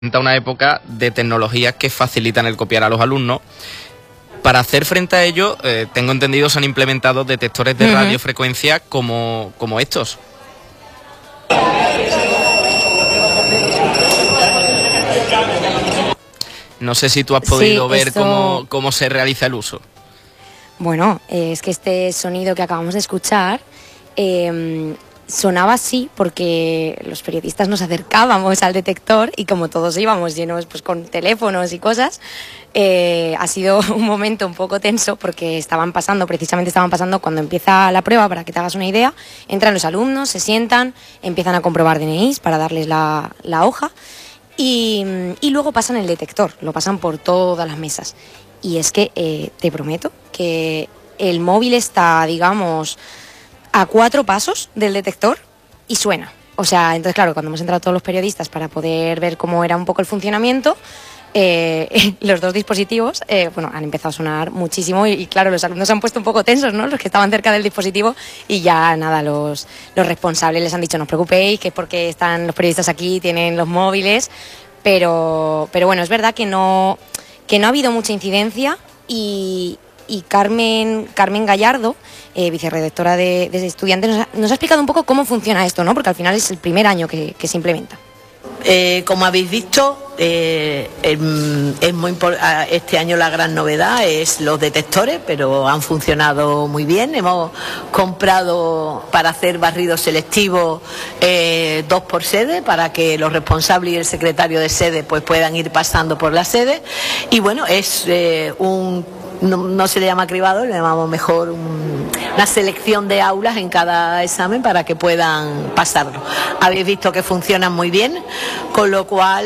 Una época de tecnologías que facilitan el copiar a los alumnos. Para hacer frente a ello, tengo entendido, se han implementado detectores de radiofrecuencia como estos. No sé si tú has podido ver cómo se realiza el uso. Bueno, es que este sonido que acabamos de escuchar sonaba así porque los periodistas nos acercábamos al detector y como todos íbamos llenos pues con teléfonos y cosas, ha sido un momento un poco tenso porque precisamente estaban pasando cuando empieza la prueba, para que te hagas una idea, entran los alumnos, se sientan, empiezan a comprobar DNIs para darles la hoja y luego pasan el detector, lo pasan por todas las mesas. Y es que te prometo que el móvil está, digamos, a 4 pasos del detector y suena. O sea, entonces claro, cuando hemos entrado todos los periodistas para poder ver cómo era un poco el funcionamiento, los dos dispositivos han empezado a sonar muchísimo y claro, los alumnos se han puesto un poco tensos, ¿no? Los que estaban cerca del dispositivo, y ya nada, los responsables les han dicho: no os preocupéis, que es porque están los periodistas aquí, tienen los móviles, pero bueno, es verdad que no ha habido mucha incidencia y Carmen Gallardo, vicerredactora de Estudiantes, nos ha explicado un poco cómo funciona esto, ¿no? Porque al final es el primer año que se implementa. Como habéis visto, es muy este año la gran novedad es los detectores, pero han funcionado muy bien. Hemos comprado para hacer barrido selectivo 2 por sede, para que los responsables y el secretario de sede pues puedan ir pasando por la sede. Y bueno, es no se le llama cribado, le llamamos mejor una selección de aulas en cada examen para que puedan pasarlo. Habéis visto que funcionan muy bien, con lo cual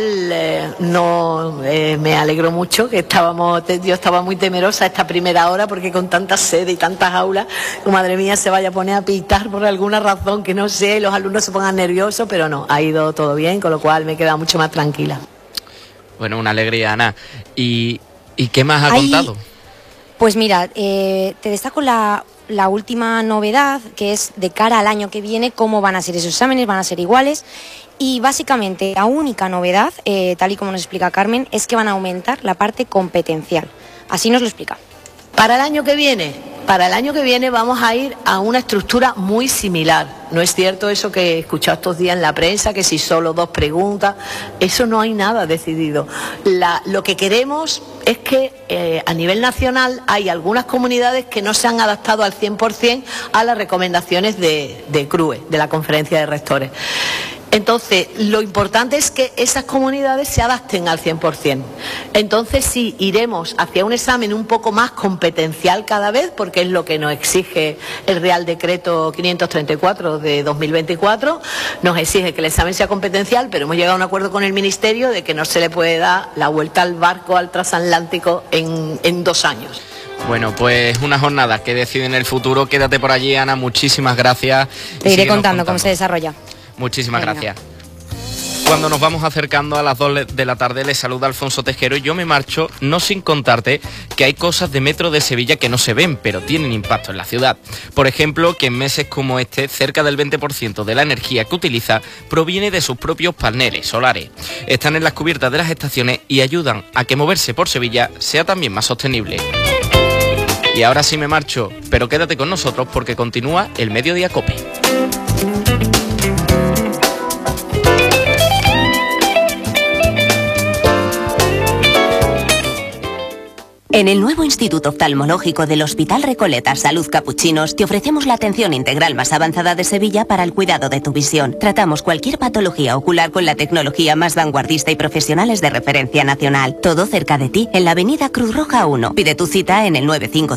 me alegro mucho, que yo estaba muy temerosa esta primera hora, porque con tanta sede y tantas aulas, madre mía, se vaya a poner a pitar por alguna razón que no sé, los alumnos se pongan nerviosos, pero no, ha ido todo bien, con lo cual me he quedado mucho más tranquila. Bueno, una alegría, Ana. ¿Y qué más ha contado? Pues mira, te destaco la última novedad, que es de cara al año que viene, cómo van a ser esos exámenes, van a ser iguales. Y básicamente la única novedad, tal y como nos explica Carmen, es que van a aumentar la parte competencial. Así nos lo explica. Para el año que viene vamos a ir a una estructura muy similar. No es cierto eso que he escuchado estos días en la prensa, que si solo 2 preguntas, eso no hay nada decidido. Lo que queremos es que a nivel nacional hay algunas comunidades que no se han adaptado al 100% a las recomendaciones de CRUE, de la Conferencia de Rectores. Entonces, lo importante es que esas comunidades se adapten al 100%. Entonces, sí, iremos hacia un examen un poco más competencial cada vez, porque es lo que nos exige el Real Decreto 534 de 2024. Nos exige que el examen sea competencial, pero hemos llegado a un acuerdo con el Ministerio de que no se le puede dar la vuelta al barco, al transatlántico, en 2 años. Bueno, pues una jornada que decide en el futuro. Quédate por allí, Ana, muchísimas gracias. Te iré contando cómo se desarrolla. Muchísimas gracias. Cuando nos vamos acercando a las 2 de la tarde, les saluda Alfonso Tejero y yo me marcho, no sin contarte que hay cosas de Metro de Sevilla que no se ven, pero tienen impacto en la ciudad. Por ejemplo, que en meses como este, cerca del 20% de la energía que utiliza proviene de sus propios paneles solares. Están en las cubiertas de las estaciones y ayudan a que moverse por Sevilla sea también más sostenible. Y ahora sí me marcho, pero quédate con nosotros porque continúa el Mediodía Cope. En el nuevo Instituto Oftalmológico del Hospital Recoleta Salud Capuchinos te ofrecemos la atención integral más avanzada de Sevilla para el cuidado de tu visión. Tratamos cualquier patología ocular con la tecnología más vanguardista y profesionales de referencia nacional. Todo cerca de ti, en la avenida Cruz Roja 1. Pide tu cita en el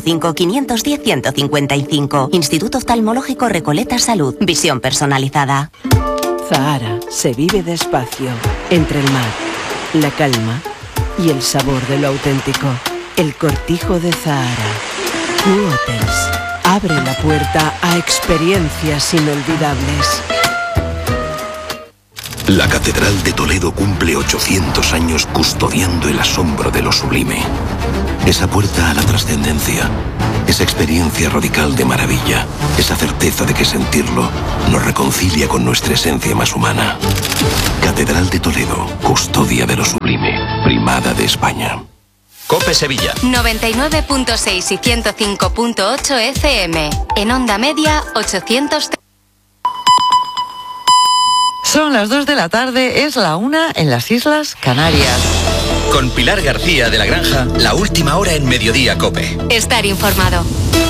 955-510-155. Instituto Oftalmológico Recoleta Salud. Visión personalizada. Zahara se vive despacio, entre el mar, la calma y el sabor de lo auténtico. El Cortijo de Zahara. Hotels abre la puerta a experiencias inolvidables. La Catedral de Toledo cumple 800 años custodiando el asombro de lo sublime. Esa puerta a la trascendencia, Esa experiencia radical de maravilla, esa certeza de que sentirlo nos reconcilia con nuestra esencia más humana. Catedral de Toledo, custodia de lo sublime, primada de España. COPE Sevilla. 99.6 y 105.8 FM. En onda media, 800. Son las 2 de la tarde, es la 1 en las Islas Canarias. Con Pilar García de la Granja, la última hora en Mediodía COPE. Estar informado.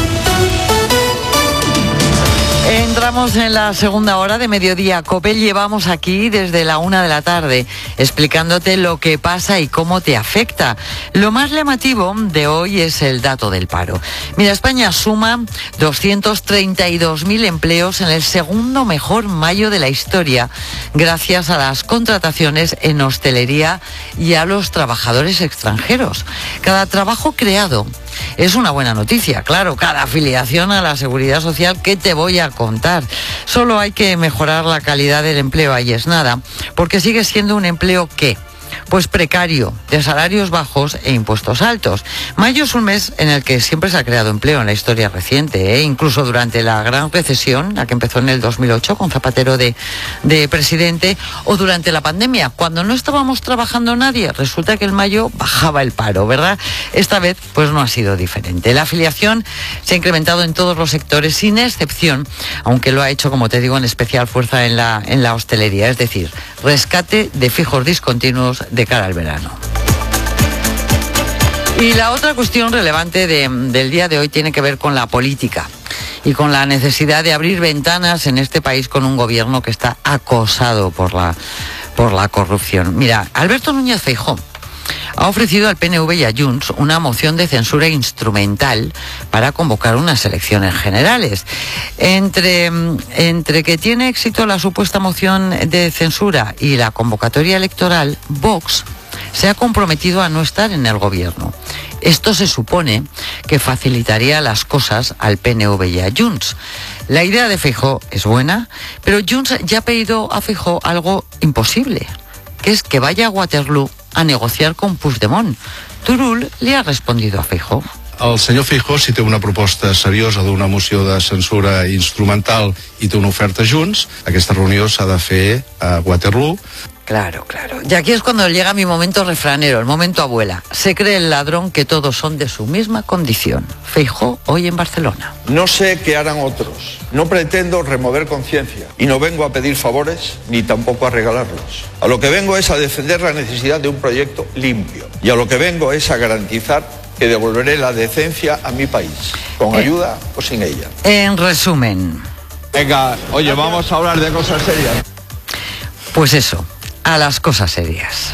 Entramos en la segunda hora de Mediodía COPE. Llevamos aquí desde la 1 de la tarde explicándote lo que pasa y cómo te afecta. Lo más llamativo de hoy es el dato del paro. Mira, España suma 232.000 empleos en el segundo mejor mayo de la historia, gracias a las contrataciones en hostelería y a los trabajadores extranjeros. Cada trabajo creado es una buena noticia, claro, cada afiliación a la Seguridad Social, ¿qué te voy a contar? Solo hay que mejorar la calidad del empleo, ahí es nada, porque sigue siendo un empleo que... pues precario, de salarios bajos e impuestos altos. Mayo es un mes en el que siempre se ha creado empleo en la historia reciente, incluso durante la gran recesión, la que empezó en el 2008 con Zapatero de presidente, o durante la pandemia, cuando no estábamos trabajando nadie, resulta que en mayo bajaba el paro, ¿verdad? Esta vez pues no ha sido diferente. La afiliación se ha incrementado en todos los sectores, sin excepción, aunque lo ha hecho, como te digo, en especial fuerza en la hostelería, es decir, rescate de fijos discontinuos de cara al verano. Y la otra cuestión relevante del día de hoy tiene que ver con la política y con la necesidad de abrir ventanas en este país con un gobierno que está acosado por la corrupción. Mira, Alberto Núñez Feijóo ha ofrecido al PNV y a Junts una moción de censura instrumental para convocar unas elecciones generales. Entre que tiene éxito la supuesta moción de censura y la convocatoria electoral, Vox se ha comprometido a no estar en el gobierno. Esto se supone que facilitaría las cosas al PNV y a Junts. La idea de Feijóo es buena, pero Junts ya ha pedido a Feijóo algo imposible, que es que vaya a Waterloo a negociar con Puigdemont. Turull le ha respondido a Feijóo. El senyor Feijóo, si té una proposta seriosa d'una moció de censura instrumental i té una oferta junts, aquesta reunió s'ha de fer a Waterloo. Claro. Y aquí es cuando llega mi momento refranero, el momento abuela. Se cree el ladrón que todos son de su misma condición. Feijóo hoy en Barcelona. No sé qué harán otros. No pretendo remover conciencia. Y no vengo a pedir favores ni tampoco a regalarlos. A lo que vengo es a defender la necesidad de un proyecto limpio. Y a lo que vengo es a garantizar que devolveré la decencia a mi país. Con ayuda o sin ella. En resumen. Venga, oye, vamos a hablar de cosas serias. Pues eso. A las cosas serias.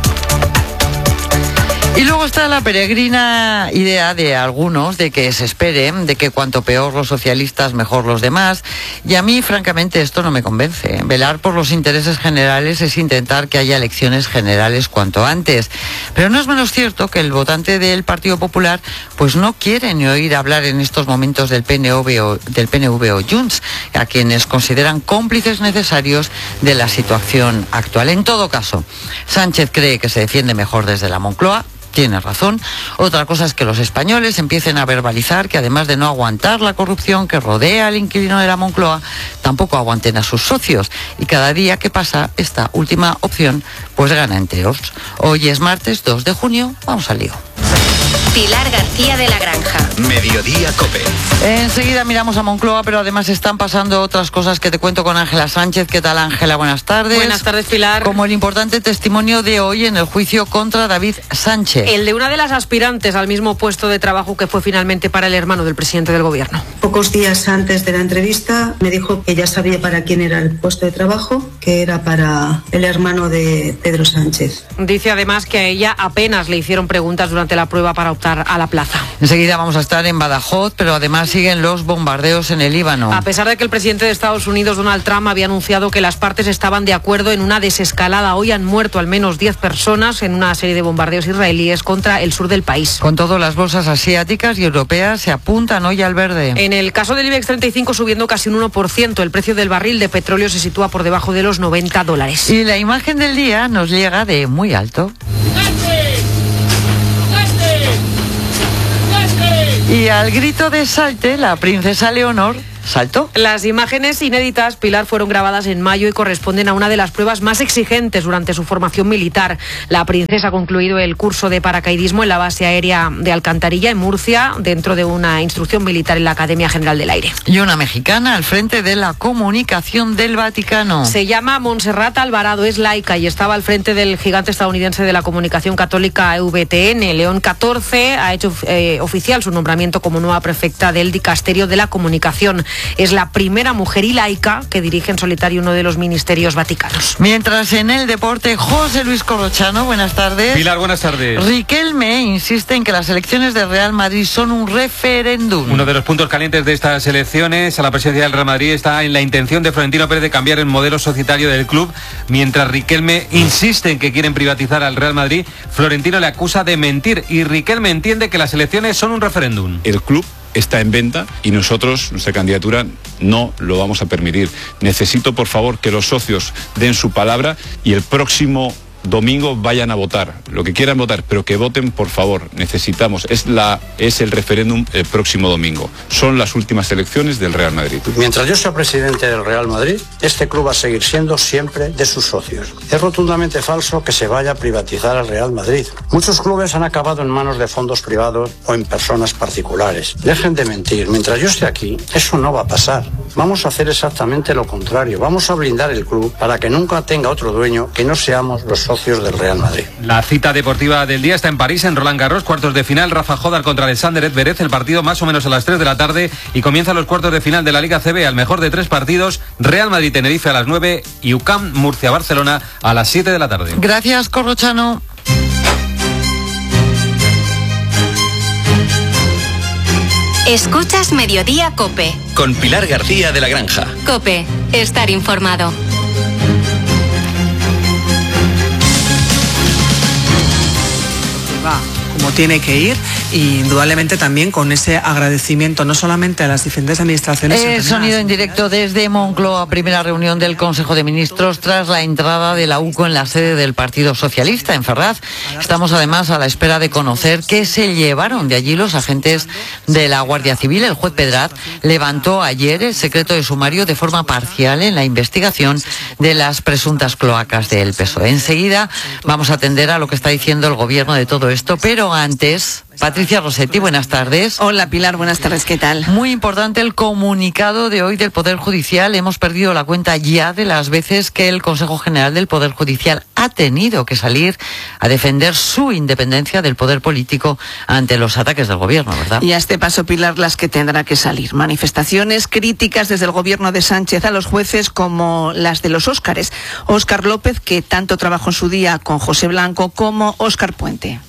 Y luego está la peregrina idea de algunos de que se esperen, de que cuanto peor los socialistas, mejor los demás. Y a mí, francamente, esto no me convence. Velar por los intereses generales es intentar que haya elecciones generales cuanto antes. Pero no es menos cierto que el votante del Partido Popular pues no quiere ni oír hablar en estos momentos del PNV o Junts, a quienes consideran cómplices necesarios de la situación actual. En todo caso, Sánchez cree que se defiende mejor desde la Moncloa. Tiene razón. Otra cosa es que los españoles empiecen a verbalizar que además de no aguantar la corrupción que rodea al inquilino de la Moncloa, tampoco aguanten a sus socios. Y cada día que pasa, esta última opción pues gana enteros. Hoy es martes 2 de junio. Vamos al lío. Pilar García de la Granja. Mediodía COPE. Enseguida miramos a Moncloa, pero además están pasando otras cosas que te cuento con Ángela Sánchez. ¿Qué tal, Ángela? Buenas tardes. Buenas tardes, Pilar. Como el importante testimonio de hoy en el juicio contra David Sánchez. El de una de las aspirantes al mismo puesto de trabajo que fue finalmente para el hermano del presidente del gobierno. Pocos días antes de la entrevista me dijo que ya sabía para quién era el puesto de trabajo, que era para el hermano de Pedro Sánchez. Dice además que a ella apenas le hicieron preguntas durante la prueba para optar a la plaza. Enseguida vamos a estar en Badajoz, pero además siguen los bombardeos en el Líbano. A pesar de que el presidente de Estados Unidos, Donald Trump, había anunciado que las partes estaban de acuerdo en una desescalada, hoy han muerto al menos 10 personas en una serie de bombardeos israelíes contra el sur del país. Con todo, las bolsas asiáticas y europeas se apuntan hoy al verde. En el caso del IBEX 35 subiendo casi un 1%, el precio del barril de petróleo se sitúa por debajo de los $90. Y la imagen del día nos llega de muy alto. Y al grito de salte, la princesa Leonor saltó. Las imágenes inéditas, Pilar, fueron grabadas en mayo y corresponden a una de las pruebas más exigentes durante su formación militar. La princesa ha concluido el curso de paracaidismo en la base aérea de Alcantarilla, en Murcia, dentro de una instrucción militar en la Academia General del Aire. Y una mexicana al frente de la comunicación del Vaticano. Se llama Montserrat Alvarado, es laica y estaba al frente del gigante estadounidense de la comunicación católica EWTN. León XIV ha hecho oficial su nombramiento como nueva prefecta del Dicasterio de la Comunicación. Es la primera mujer y laica que dirige en solitario uno de los ministerios vaticanos. Mientras en el deporte, José Luis Corrochano, buenas tardes. Pilar, buenas tardes. Riquelme insiste en que las elecciones del Real Madrid son un referéndum. Uno de los puntos calientes de estas elecciones a la presidencia del Real Madrid está en la intención de Florentino Pérez de cambiar el modelo societario del club. Mientras Riquelme insiste en que quieren privatizar al Real Madrid, Florentino le acusa de mentir y Riquelme entiende que las elecciones son un referéndum. El club está en venta y nosotros, nuestra candidatura, no lo vamos a permitir. Necesito, por favor, que los socios den su palabra y el próximo domingo vayan a votar, lo que quieran votar, pero que voten, por favor. Necesitamos, es el referéndum el próximo domingo. Son las últimas elecciones del Real Madrid. Mientras yo sea presidente del Real Madrid, este club va a seguir siendo siempre de sus socios. Es rotundamente falso que se vaya a privatizar al Real Madrid. Muchos clubes han acabado en manos de fondos privados o en personas particulares. Dejen de mentir. Mientras yo esté aquí, eso no va a pasar. Vamos a hacer exactamente lo contrario. Vamos a blindar el club para que nunca tenga otro dueño que no seamos los socios del Real Madrid. La cita deportiva del día está en París, en Roland Garros, cuartos de final, Rafa Jodar contra Alexander Zverev, el partido más o menos a las 3 de la tarde y comienzan los cuartos de final de la Liga CB, al mejor de 3 partidos, Real Madrid-Tenerife a las 9 y UCAM Murcia-Barcelona a las 7 de la tarde. Gracias, Corrochano. Escuchas Mediodía COPE. Con Pilar García de la Granja. COPE, estar informado. Como tiene que ir, y indudablemente también con ese agradecimiento no solamente a las diferentes administraciones. Sonido en directo desde Moncloa, primera reunión del Consejo de Ministros tras la entrada de la UCO en la sede del Partido Socialista en Ferraz. Estamos además a la espera de conocer qué se llevaron de allí los agentes de la Guardia Civil. El juez Pedrat levantó ayer el secreto de sumario de forma parcial en la investigación de las presuntas cloacas del PSOE. Enseguida vamos a atender a lo que está diciendo el gobierno de todo esto, pero antes, Patricia Rossetti, buenas tardes. Hola Pilar, buenas tardes, ¿qué tal? Muy importante el comunicado de hoy del Poder Judicial. Hemos perdido la cuenta ya de las veces que el Consejo General del Poder Judicial ha tenido que salir a defender su independencia del poder político ante los ataques del gobierno, ¿verdad? Y a este paso, Pilar, las que tendrá que salir. Manifestaciones, críticas desde el gobierno de Sánchez a los jueces, como las de los Óscares. Óscar López, que tanto trabajó en su día con José Blanco, como Óscar Puente.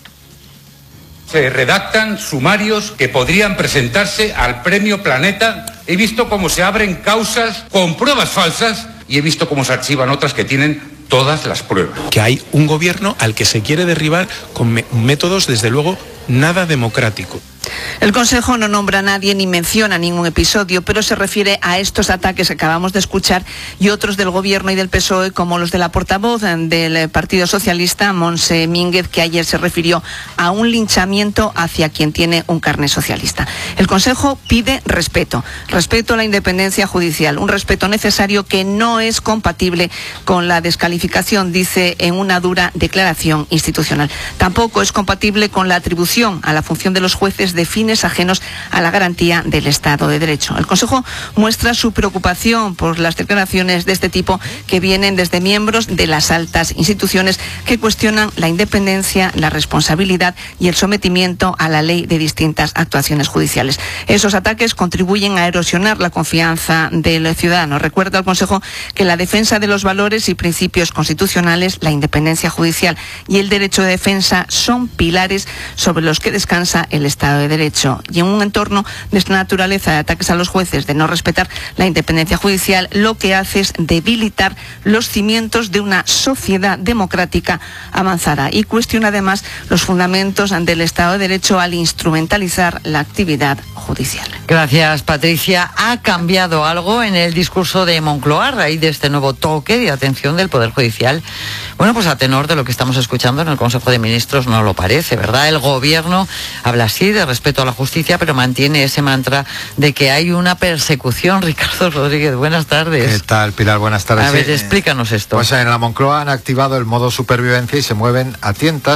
Se redactan sumarios que podrían presentarse al Premio Planeta. He visto cómo se abren causas con pruebas falsas y he visto cómo se archivan otras que tienen todas las pruebas. Que hay un gobierno al que se quiere derribar con métodos, desde luego, nada democráticos. El Consejo no nombra a nadie ni menciona ningún episodio, pero se refiere a estos ataques que acabamos de escuchar y otros del Gobierno y del PSOE, como los de la portavoz del Partido Socialista, Montse Mínguez, que ayer se refirió a un linchamiento hacia quien tiene un carné socialista. El Consejo pide respeto a la independencia judicial, un respeto necesario que no es compatible con la descalificación, dice en una dura declaración institucional. Tampoco es compatible con la atribución a la función de los jueces de fines ajenos a la garantía del Estado de Derecho. El Consejo muestra su preocupación por las declaraciones de este tipo que vienen desde miembros de las altas instituciones que cuestionan la independencia, la responsabilidad y el sometimiento a la ley de distintas actuaciones judiciales. Esos ataques contribuyen a erosionar la confianza del ciudadano. Recuerda el Consejo que la defensa de los valores y principios constitucionales, la independencia judicial y el derecho de defensa son pilares sobre los que descansa el Estado de Derecho. Y en un entorno de esta naturaleza de ataques a los jueces, de no respetar la independencia judicial, lo que hace es debilitar los cimientos de una sociedad democrática avanzada y cuestiona además los fundamentos del Estado de Derecho al instrumentalizar la actividad judicial. Judicial. Gracias, Patricia. ¿Ha cambiado algo en el discurso de Moncloa a raíz de este nuevo toque de atención del Poder Judicial? Bueno, pues a tenor de lo que estamos escuchando en el Consejo de Ministros no lo parece, ¿verdad? El Gobierno habla así de respeto a la justicia, pero mantiene ese mantra de que hay una persecución. Ricardo Rodríguez, buenas tardes. ¿Qué tal, Pilar? Buenas tardes. A ver, explícanos esto. Pues en la Moncloa han activado el modo supervivencia y se mueven a tientas